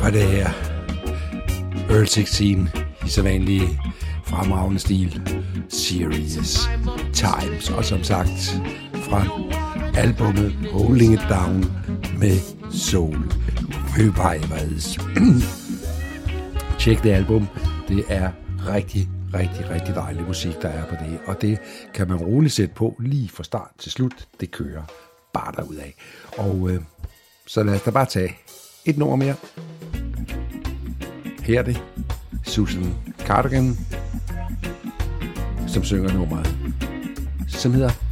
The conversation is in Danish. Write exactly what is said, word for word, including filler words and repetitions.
Og det her Earl seksten i så vanlig fremragende stil. Serious Times. Og som sagt fra albumet Holding It Down med Soul Revivals. Tjek det album. Det er rigtig, rigtig, rigtig dejlig musik, der er på det. Og det kan man roligt sætte på lige fra start til slut. Det kører bare derudad. Og øh, så lad os da bare tage et nummer mere. Her er det Susan Cardigan, som synger nummeret, som hedder